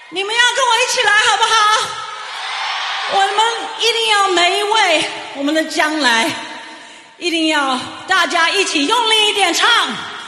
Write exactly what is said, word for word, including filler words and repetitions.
你们要跟我一起来好不好？我们一定要每一位我们的将来，一定要大家一起用力一点唱。